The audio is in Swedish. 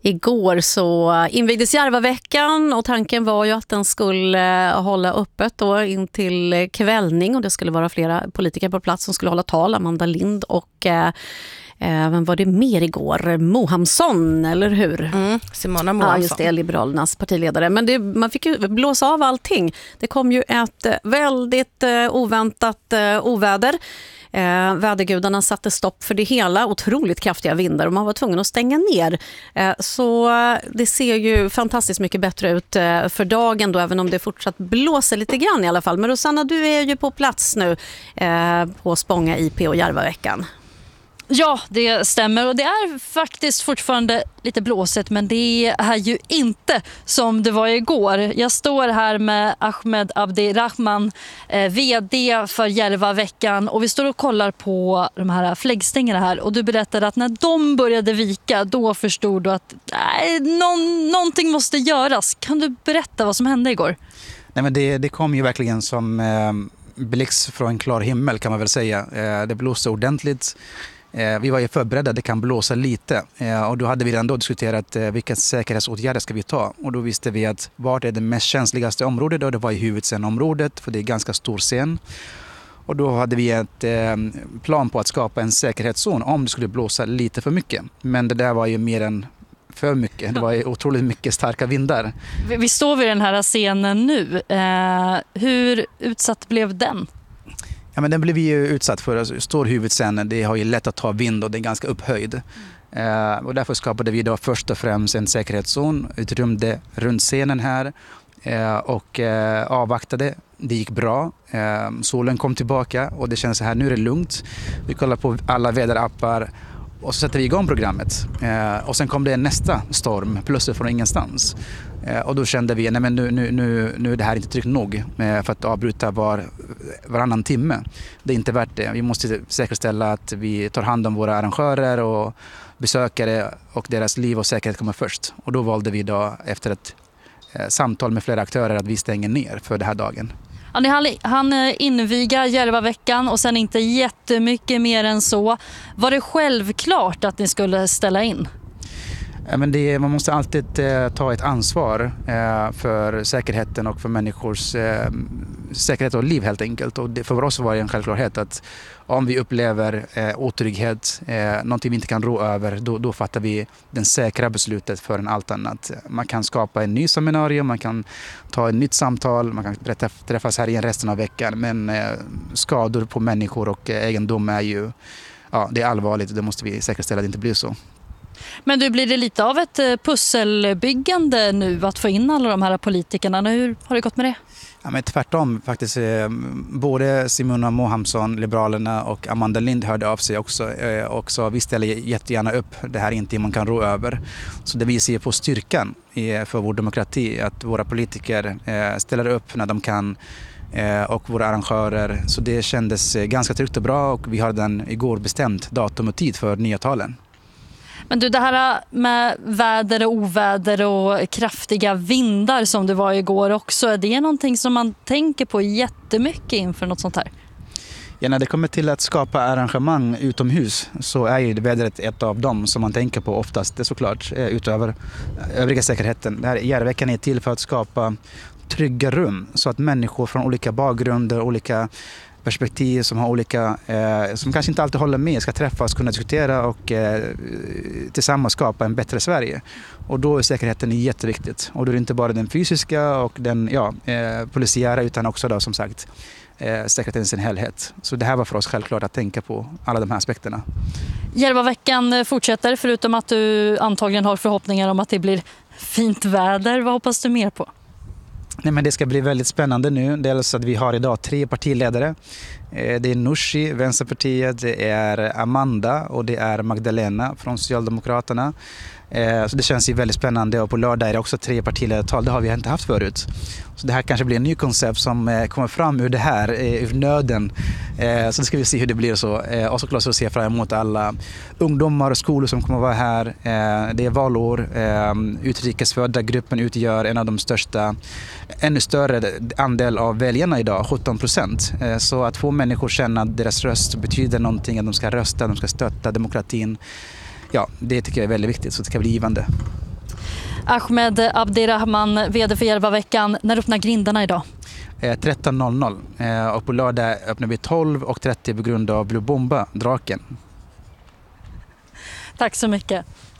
Igår så invigdes Järvaveckan och tanken var ju att den skulle hålla öppet då in till kvällning och det skulle vara flera politiker på plats som skulle hålla tal. Amanda Lind och vem var det mer igår? Mohamsson, eller hur? Simona Mohamsson. Ja, just det, Liberalernas partiledare. Men man fick ju blåsa av allting. Det kom ju ett väldigt oväntat oväder. Vädergudarna satte stopp för det hela, otroligt kraftiga vindar och man var tvungen att stänga ner. Så det ser ju fantastiskt mycket bättre ut för dagen då, även om det fortsatt blåser lite grann i alla fall. Men Rosanna, du är ju på plats nu på Spånga IP och Järvaveckan. Ja, det stämmer och det är faktiskt fortfarande lite blåsigt, men det är ju inte som det var igår. Jag står här med Ahmed Abdirahman, vd för Järvaveckan, och vi står och kollar på de här fläggstängerna här, och du berättade att när de började vika, då förstod du att någonting måste göras. Kan du berätta vad som hände igår? Nej, men det kom ju verkligen som blixt från en klar himmel, kan man väl säga. Det blåste ordentligt. Vi var ju förberedda, det kan blåsa lite och då hade vi redan då diskuterat vilka säkerhetsåtgärder ska vi ta, och då visste vi att vart är det mest känsligaste området, och det var i huvudscenområdet, för det är ganska stor scen, och då hade vi ett plan på att skapa en säkerhetszon om det skulle blåsa lite för mycket, men det där var ju mer än för mycket, det var ju otroligt mycket starka vindar. Vi står vid den här scenen nu, hur utsatt blev den? Ja, men den blev ju utsatt för stor huvudscen. Det har ju lätt att ta vind och det är ganska upphöjd. Och därför skapade vi då först och främst en säkerhetszon, ett rum runt scenen här och avvaktade. Det gick bra. Solen kom tillbaka och det känns så här, nu är det lugnt. Vi kollar på alla väderappar och så sätter vi igång programmet. Och sen kom det nästa storm, plötsligt från ingenstans. Och då kände vi, nej men nu är det här inte tryggt nog för att avbryta varannan timme. Det är inte värt det. Vi måste säkerställa att vi tar hand om våra arrangörer och besökare, och deras liv och säkerhet kommer först. Och då valde vi då efter ett samtal med flera aktörer att vi stänger ner för den här dagen. Han inviga Järvaveckan och sen inte jättemycket mer än så. Var det självklart att ni skulle ställa in? Men man måste alltid ta ett ansvar för säkerheten och för människors säkerhet och liv helt enkelt. Och för oss var det en självklarhet att om vi upplever otrygghet, någonting vi inte kan rå över, då fattar vi den säkra beslutet för en allt annat. Man kan skapa en ny seminarium, man kan ta ett nytt samtal, man kan träffas här igen resten av veckan. Men skador på människor och egendom är ju, det är allvarligt, och det måste vi säkerställa att det inte blir så. Men du, blir det lite av ett pusselbyggande nu att få in alla de här politikerna? Hur har det gått med det? Ja, men tvärtom faktiskt. Både Simona Mohamsson, Liberalerna, och Amanda Lind hörde av sig också. Så vi ställer jättegärna upp. Det här är inte man kan rå över. Så det visar ju på styrkan för vår demokrati, att våra politiker ställer upp när de kan, och våra arrangörer. Så det kändes ganska tryggt och bra, och vi hade igår bestämt datum och tid för nya talen. Men du, det här med väder och oväder och kraftiga vindar som det var igår också, är det någonting som man tänker på jättemycket inför något sånt här? Ja, när det kommer till att skapa arrangemang utomhus så är ju vädret ett av dem som man tänker på oftast, det är såklart, utöver övriga säkerheten. Det här Järvaveckan är till för att skapa trygga rum så att människor från olika bakgrunder, olika perspektiv som har olika, som kanske inte alltid håller med, ska träffas, kunna diskutera och tillsammans skapa en bättre Sverige. Och då är säkerheten jätteviktigt. Och då är det inte bara den fysiska och den polisiära, utan också då, som sagt, säkerheten i sin helhet. Så det här var för oss självklart att tänka på alla de här aspekterna. Järvaveckan fortsätter, förutom att du antagligen har förhoppningar om att det blir fint väder. Vad hoppas du mer på? Nej, men det ska bli väldigt spännande nu. Dels att vi har idag 3 partiledare. Det är Nooshi, Vänsterpartiet, det är Amanda och det är Magdalena från Socialdemokraterna. Så det känns ju väldigt spännande, och på lördag är det också 3 partiledartal. Det har vi inte haft förut. Så det här kanske blir en ny koncept som kommer fram ur det här, ur nöden. Så det ska vi se hur det blir så. Och såklart så ser jag fram emot alla ungdomar och skolor som kommer vara här. Det är valår. Utrikesfödda gruppen utgör en av de största, ännu större andel av väljarna idag, 17%. Så att få människor känna att deras röst betyder någonting, att de ska rösta, de ska stötta demokratin. Ja, det tycker jag är väldigt viktigt, så det ska bli givande. Ahmed Abdirahman, vd för Järvaveckan. När öppnar grindarna idag? 13.00 och på lördag öppnar vi 12.30 på grund av Blue Bomba, draken. Tack så mycket.